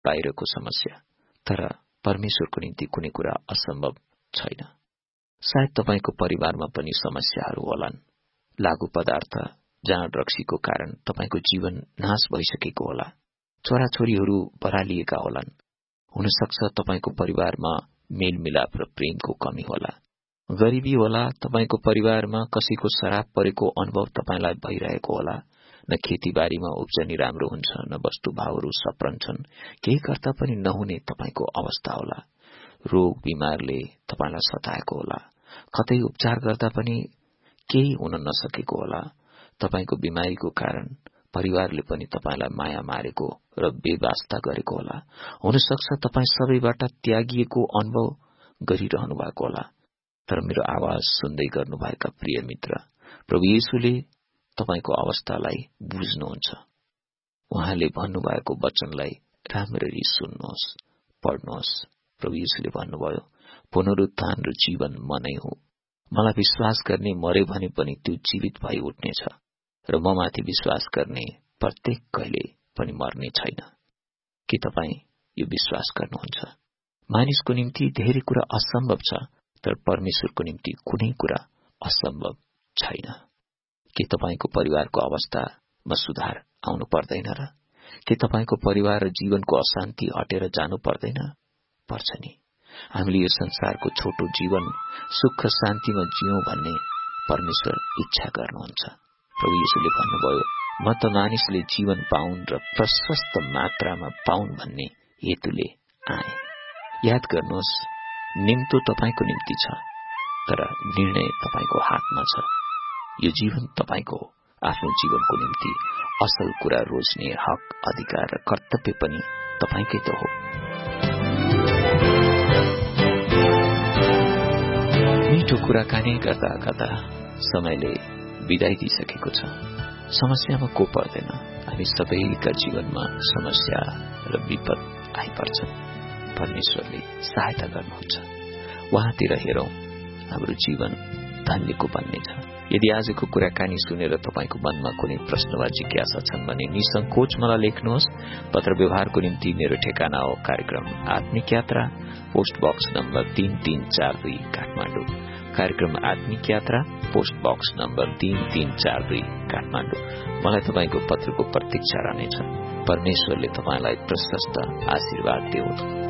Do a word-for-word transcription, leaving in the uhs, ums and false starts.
बाहिरको समस्या, तर परमेश्वरको निम्ति कुनै कुरा असम्भव छैन। सायद तपाईको परिवारमा पनि समस्याहरू होलान्। लागु पदार्थ, जाँड रक्सीको कारण तपाईको जीवन नाश भइसकेको होला। छोराछोरीहरू बरालिएका होलान्। हुन सक्छ तपाईको परिवारमा मेलमिलाप र प्रेमको कमी होला। गरीबी होला। तपाईको परिवारमा कसैको शराब परेको अनुभव तपाईलाई भइरहेको होला। न खेतीबारीमा उब्जनी राम्रो हुन्छ, न वस्तुभावहरू सप्रन्छन्। केही गर्दा पनि नहुने तपाईको अवस्था होला। रोग बिमारले तपाईलाई सताएको होला। कतै उपचार गर्दा पनि केही हुन नसकेको होला। तपाईको बिमारीको कारण परिवारले पनि तपाईलाई माया मारेको र बेवास्ता गरेको होला। हुन सक्छ तपाई सबैबाट त्यागिएको अनुभव गरिरहनु भएको होला। तर मेरो आवाज सुन्दै गर्नुभएका प्रिय मित्र, प्रभु येशूले तपाईको अवस्थालाई बुझ्नुहुन्छ। उहाँले भन्नुभएको वचनलाई राम्ररी सुन्नुहोस्, पढ्नुहोस्। प्रभु येशूले भन्नुभयो, पुनरुत्थान र जीवन म नै हुँ। मलाई विश्वास गर्ने मरे भने पनि त्यो जीवित भई उठ्नेछ र म माथि विश्वास गर्ने प्रत्येक कहिले पनि मर्ने छैन। के तपाईँ यो विश्वास गर्नुहुन्छ? मानिसको निम्ति धेरै कुरा असम्भव छ, तर परमेश्वरको निम्ति कुनै कुरा असम्भव छैन। के तपाईको परिवारको अवस्थामा सुधार आउनु पर्दैन र? के तपाईको परिवार र जीवनको अशान्ति हटेर जानु पर्दैन? पर्छ नि। हामीले यो संसारको छोटो जीवन सुख शान्तिमा जियौं भन्ने परमेश्वर इच्छा गर्नुहुन्छ। प्रभु येशूले भन्नुभयो, म त मानिसले जीवन पाउन् र प्रशस्त मात्रामा पाउन् भन्ने हेतुले आए। याद गर्नुहोस्, निम्तो तपाईको निम्ति छ, तर निर्णय तपाईको हातमा छ। यो जीवन तपाईको हो। आफ्नो जीवनको निम्ति असल कुरा रोज्ने हक, अधिकार र कर्तव्य पनि तपाईकै त हो। मिठो कुराकानी गर्दा गर्दा समयले बिदाई दिइसकेको छ। समस्यामा को पर्दैन? हामी सबैका जीवनमा समस्या र विपद आइपर्छन्। परमेश्वरले सहायता गर्नुहुन्छ। उहाँतिर हेरौं, हाम्रो जीवन धन्यको बन्नेछ। यदि आजको कुराकानी सुनेर तपाईको मनमा कुनै प्रश्न वा जिज्ञासा छन् भने निसंकोच मलाई लेख्नुहोस्। पत्र व्यवहारको निम्ति मेरो ठेगाना हो कार्यक्रम आत्मिक यात्रा, पोस्ट बक्स नम्बर तीन तीन चार दुई काठमाडौँ। कार्यक्रम आत्मिक यात्रा, पोस्ट बक्स नम्बर तीन तीन चार दुई काठमाडौँ। मलाई तपाईको पत्रको प्रतीक्षा रहनेछ। परमेश्वरले तपाईलाई प्रशस्त आशीर्वाद देऊ।